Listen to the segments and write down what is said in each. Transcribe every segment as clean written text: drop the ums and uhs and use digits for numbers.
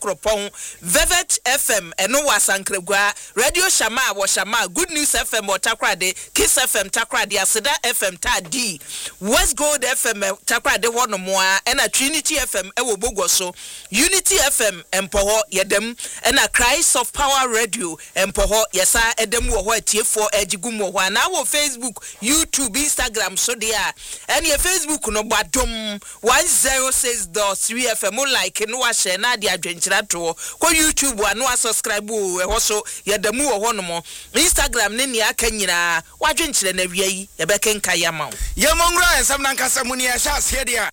Kropon, Velvet FM, and no Wasankregua, Radio Shama, Washama, Good News FM, or Takrade, Kiss FM, Takrade, Aseda FM, Tadi, West Gold FM, Takrade, one more, and a Trinity FM, Ewo Bogoso, Unity FM, Empoho, Yedem, and a Christ of Power Radio, Empoho, Yesa, Edem, T4, Ejigumo, and our Facebook, YouTube, Instagram, so they are, and your Facebook, no, but 106.3 FM, like, no, I share, Nadia, Gentrato, go YouTube, no, subscribe, also, Yedemu, or one more, Instagram, Nenia, Kenya, watching Chile, Yabeken Kayama. Yamongra, and some Nankasamunia, Shas, here.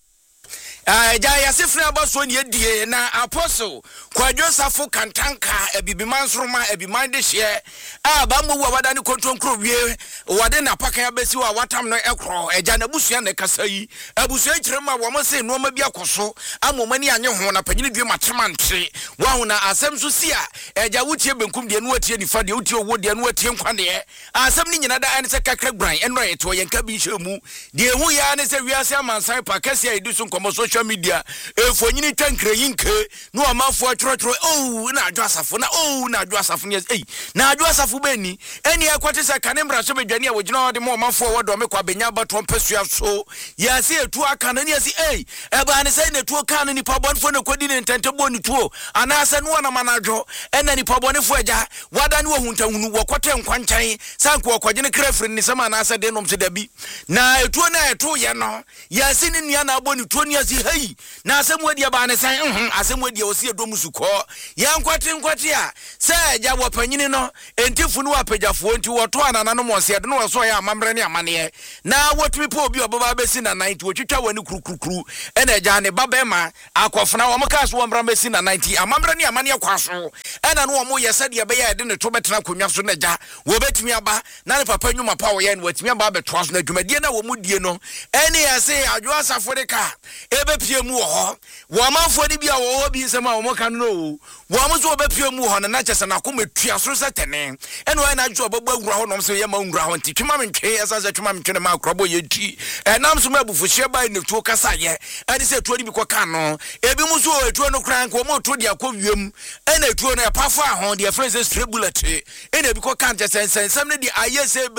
Jaya sifra baso nye die na apostle kwa Joseph Kantanka ebibimansroma ebimande hye bambu wa wadani kontronkro wie wade na paka ya besi wa watam no ekro eja na busua na kasa yi abusua kirema wo mo se no ma bi akoso amomani anye ho na panyini dwe matremantre wa ho na asem so sia eja wutie benkum de no atie nifa de wutie owo de no atie nkwane asem ni nyina da ane se kakra gran eno yeto yenka bi hwemu de hu ya ne se wiase amansan pa kase ya idu so nkomo social media efonyini tankre yinke no amafo atwotwo na adwo asafo na na adwo asafo ne na adwo asafo beni eni akwate se kanembra so bedwane a wogina ode mo amafo wodo me kwa benya bato mpesua so ya se etu aka na ne asi eba ne se ne tu aka na nipa bonfo ne kodi ne ntente boni tuo ana ase no na manadwo ena nipa bonefo agya wada ne wohuntahunu wokote nkwanchan sanko okogene krefri ne sama na ase de nom se dabi na etu na etu ye no ya se ne nua na aboni tuo ne asi na asemwadi aba ne san asemwadi osi edom suko ya nkwate a se agya wopanyini no entifu no apagafo enti woto anana no mose de no so ya amamre ne amane na wotumi po obi obaba besi na 90 wotwitwa wani kurukuru ena agya ne babema akofna wo mkaso wo mra besi na 90 amamre ne amane kwaso ena no wo yesa de be ya de ne to betena konwa so na agya wo betumi aba na ne papa nwuma pa wo ya ne watumi aba betwa so na dwumadie na wo mudie no eni ya se adwo asafo de ka ebe pie mu ho wo manfo ni bia wo bi nsema wo kan no wo amso obepie mu ho na kyesa na kometua so setene ene wa na adwo obagba wura ho nom so ye ma wura ho nti twuma mentwe esa twuma mentwe ma akrobo ye ti enam so mabufu hye bai ne tuo kasa ye ene se tuo ni bi koka no ebi mu so etuo no kran ko mo to dia kwiem ene tuo no ya pafa ho dia phrases tribulate ene bi koka nte sensem ne di ayese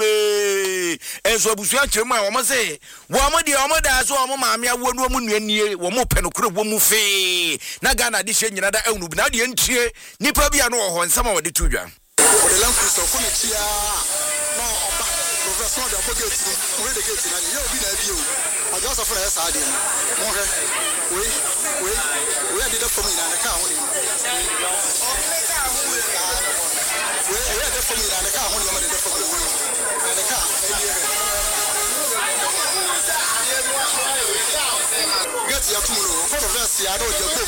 bebrebe enso abusu akyeremu a wo mo se wo mo dia wo mo da so wo mo maame awo no mu nuanie wo mo pe no kure wo mu fe na Ghana di hye nyina da enu bi na de ntie nipa bia no ho nsama wo de tudwa o de lan kristo ko ne tia na oba professor de abogeti o de gate na ye obi na bi o ajo so for esa de mo he we de for me na ka ho ni we de for me na ka ho ni ma de for me na ka get ya tumulo for verse ya do je go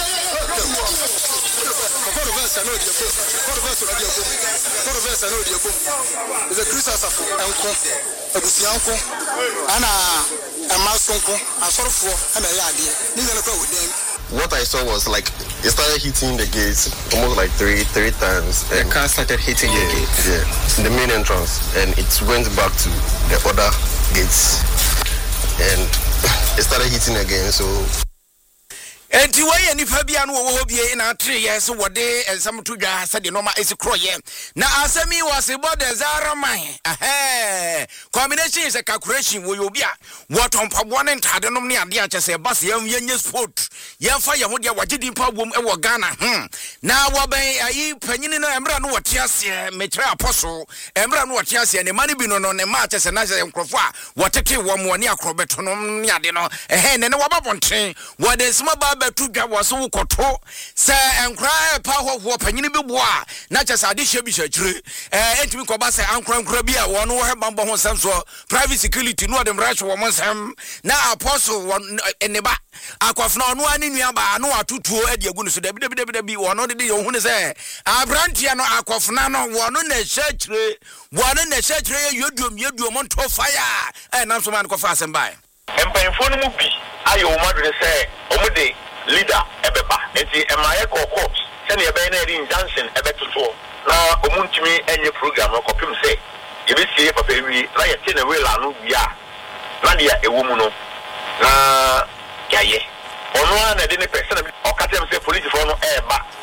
for verse no de go for verse no de go for verse no de go is a Christmas of enko abusianko ana amasonko asorofo ana ya ade ni na kwa wudem. What I saw was like it started hitting the gates almost like three times. The car started hitting the gates. Yeah, the main entrance, and it went back to the other gates, and it started hitting again. So. Enti waye nipa bia no wo bia na atre yes wode ensam to dwa sade no ma esi kroye na asemi was about the zaraman combination is a calculation wo obia what on pabo ne ntade no ne ade a chese bas yenye sport yemfa ye ho dia wagedi pa bom e wo Ghana na wo ben ayi panyini no emra no wote ase metre apostle emra no wote ase ne mani bi no ne ma chese na chese nkrofo a wotete wo mo ne akrobeto no ne ade no ne ne wababonten wo de small betu dwa waso koto se enkra pa hoho panyini bi bo a na chese ade hye bi hyakire entimi ko ba se ankra bi a wono wo hebambo ho samso private security no dem rush wo monsam na apostle eneba akofna ono ani nua ba no atutuo ade agu no so da bi wono de ye hu ne se abrantia no akofna no wono na hyakire ye yodum onto fire na so man ko fa asembai empanfo no mu bi ayo o madre se omude leader ebeba enti emaye court se ne ebe na ri injunction ebetoto na omuntimi enye program no kopim se ebesie papa wi na ye te na we la no bia na dia ewo mu no na yaye ono na de ne person o katem se police for no eba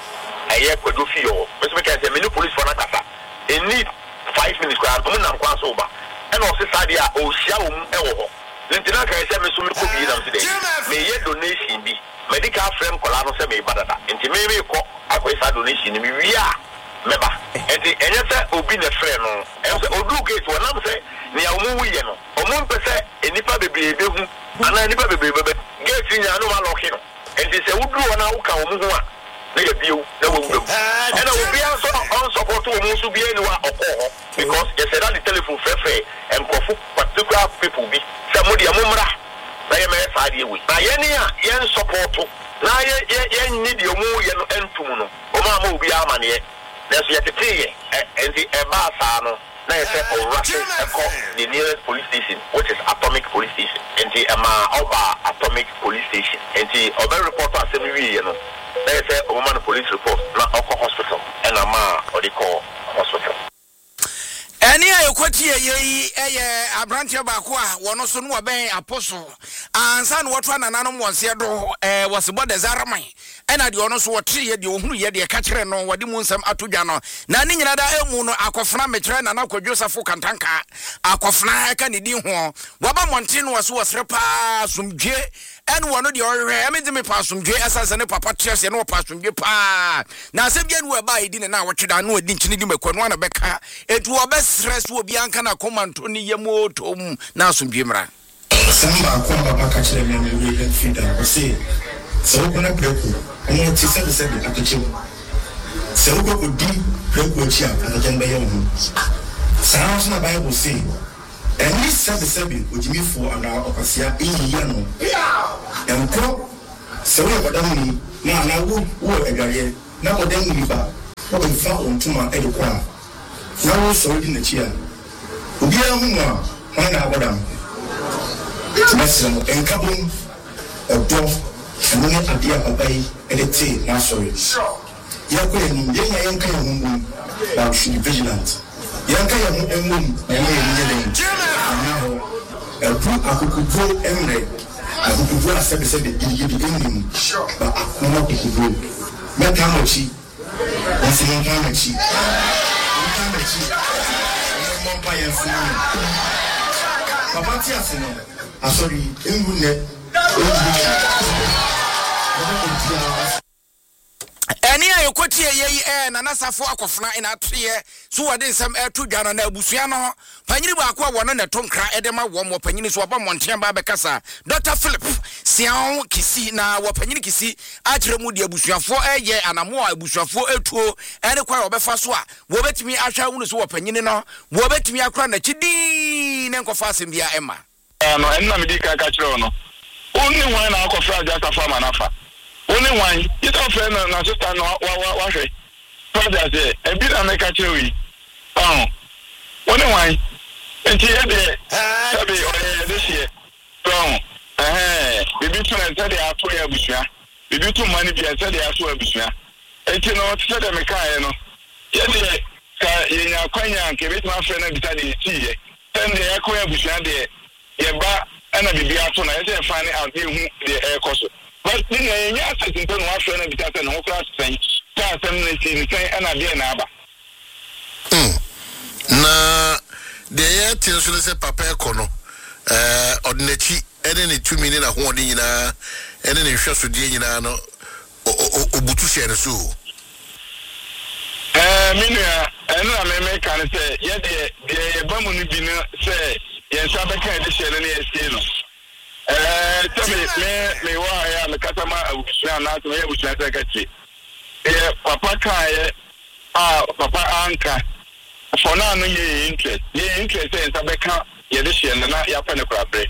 ɛyɛ kwado fi yo mese me kan say me police for na kasa in need 5 minutes kwa mo na nkwa so ba ɛna ɔse sade a ɔhia wo mu ɛwɔ hɔ ntina kan say me so me ko bi na mse dey me ye donation bi medical frame kola no say me badada nti me ko akwesa donation ni me wi a meba enti enye say obi na frame no ense odu gate wonam say ne ya wo mu ye no omo mpese enipa bebrebe hu ana enipa bebrebe gate nya no ma lock no enti say wudu wona wo ka wo mu ho a na ye biu na wo wu ena obi an so on support wo mu so bi eni wa okọ because you said that the telephone free and kofu particular people be say mo dia mo mra na ye me saade we na ye ni a ye support na ye need yo mu ye no entum no o ma obi amane na so ye tete ye enti e ba sa no na ye say o rush the nearest police station which is Atomic Police Station enti e ma oba Atomic Police Station enti oba report asem wi ye no na ye say o ma no police report na okọ hospital and ama o dey call hospital. Any equity ye abrantia baako a wono so no oben apostle ansa no wotwa nananom wonse do was bode zaraman ena de ono so wotre ye de ohunu ye de ka kire no wode mu nsam atodwa no na ne nyina da emu no akofna mekire na Joseph Kantanka akofna ka ne di ho waba monte no so wosre pa sumdwe en wono de orwe emedi me pa sumdwe asase ne papa tiase no pa sumdwe pa na asem bia no ba edi ne na wotweda no odi nchini di mekonu na beka etu stress will be ankana command to ni yemoto na asumdwe mra samba akwa baba ka kire me we feeder o say so ko na preku mo ti se de akache so ko odi preku chi a akache mbe ye ho sounds na Bible say and he said the seven ojimi fo ana okasia eyiya no enko so we bodam ni na wo edware na bodam ni ba wo fa ontuma edekwa na wo so di na chia obi ahu a na abodam mesem enkabom odo ene adia babai edete na sorry ya ko ni de ya yanka ya humbu ba should be vigilant yanka ya humbu na ya ni de ebu akukubro emre akukubro asebe yidi enim ba akuma akukubro meta mochi nsi nka Papa Tiasino, sorry, Any I quote ye na nasafo akofna ina atrie so wade nsam etu dwana na abusua no panyini baako wono na tonkra edema wo mo panyini so oba monten ba bekasa Dr. Philip Siao Kisi na wo panyini Kisi akire mu de abusuafo eye anamo abusuafo etuo ene kwa obefa so a wo betimi ahwa hunu so wo panyini no wo betimi akra na chidi ne nkofa asem bia ema no enna me di ka kire no onni wan na akofra jasa fa manafa only one, you don't friend na sister no wa hwe. Father say, e bi na make kire wi. Only one. Enti e de sabi o this year. Bibi tun ente de ato ya busua. Bibi tun mani bi ente de ato abusua. Enti no tse de me kai no. Ye de ka ye nya kwanya nke bit ma friend na bi ta de ti ye. Ten de akoya busua de ye ba ana bibi ato na ye se fa ni out de hu de e koso. But you know, certain people who are trying to be taken over saying, and I na aba. Na the year till say papa kono ordinary any 2 minutes na ho de nyina any ne hwe so de nyina no obutu share so minua eno na me kan say ye de ba mu ni bi no say ye nsa be kan de share na ye no tell me why I am a customer of Shana to have Shana. Papa Kai, Papa Anka. For now, no interest. Ye interest in Sabeka, Yedish, and not Yapanakrabre.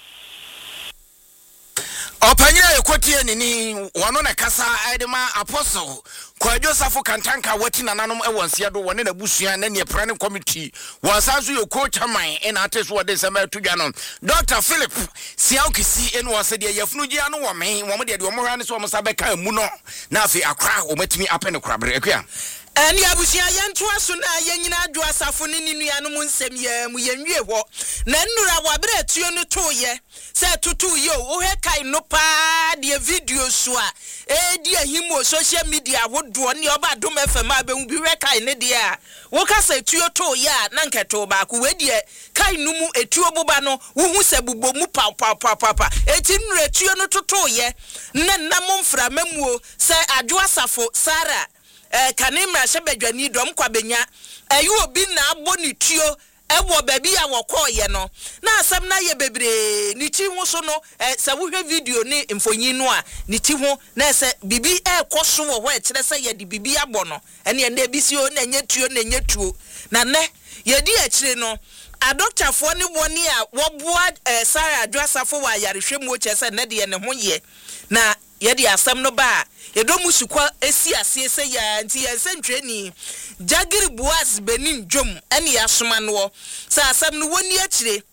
Opanya ekwoti nini wano na kasa edema apostle kwa Joseph Kantanka wati na nanom ewonsia do wone na busua na ne prane committee wasazu yo coach man ena ateso wode sema tudwa no Dr. Philip Siao Kisi enu wase de yafunu gia no wo me wo de omhwa ne so mo sabeka mu no na afi akra o matimi apene krabre akua And Yabushia Yantua Suna Yanina Dwasafuni Nianum Sem Yam Yenwe ho. Nenura Wabre Tuno Toye. Say to 2 yo, Ohekai no pa dear video swa. Dear himo social media would do on your bad dome FM be reka in Edia. Woka say to your toe ya, Nankato back, Wedie, Kai Numu a tuobano, who se bubo mu papa. Etin retuno to toye. Nanamon fra memuo, say Adwasafo, Sarah. Kanimra Shebedwani dom kwabenya ayu obi na aboni tuo ewo baby a wokoye no na asam na ye bebre ni ti ho so no se wo hwe video ni mfonyin no a ni ti ho na se bibi ekoso wo ho e kire se ye di bibi abo no ene na ebisi o na nye tuo na ne ye di a kire no adoctafo ni woni a wo boa Sarah Adwasafo wa yarehwem wo che se ne de ne ho ye na ye di asam no ba Edomu sukwa esi asiese ya nti yensentwe ni Jagiri Boaz Benin Jom ene yasoma no sa asam no woni akire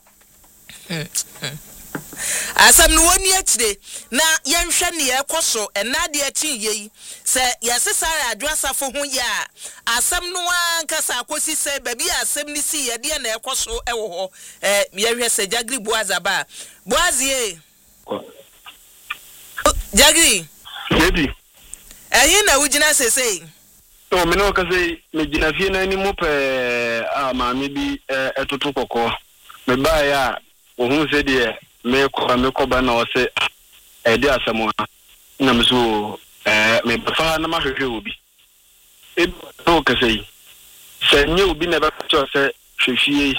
asam no woni akire na yenhwe ne yekoso enade achi yei se yesesara Adwasafo ho ya asam no ankasa akosi se baby asam ni si ye de na yekoso ewo ho yehwe se Jagiri Boaz aba Boaz ye Jagiri Baby na ujina sesei o me no ka sei me gina fie na ni mu pe maame bi etoto kokko me ba ya ohun se de me ko ba na o se de asamo na me so me fa na ma hwehwe obi no ka sei se nye obi na ba cho se hwehwie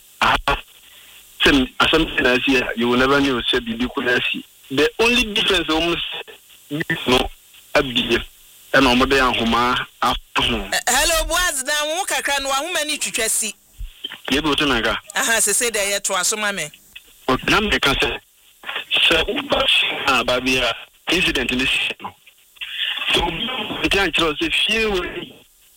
sem asam na si you will never know se bibi ku na si the only difference no abie and on the Homa after home. Hello, Boaz, now who can know many to see? You go to Naga. I say that yet to us, mammy. What number can say? So, Babia incident in this. So, we can't trust if you